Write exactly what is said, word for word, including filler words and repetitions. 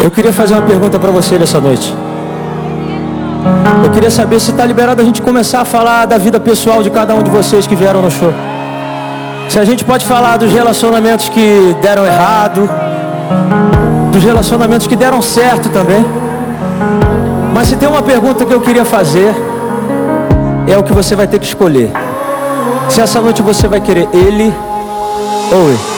Eu queria fazer uma pergunta para você nessa noite. Eu queria saber se está liberado a gente começar a falar da vida pessoal de cada um de vocês que vieram no show. Se a gente pode falar dos relacionamentos que deram errado, dos relacionamentos que deram certo também. Mas se tem uma pergunta que eu queria fazer, é o que você vai ter que escolher. Se essa noite você vai querer ele ou ele.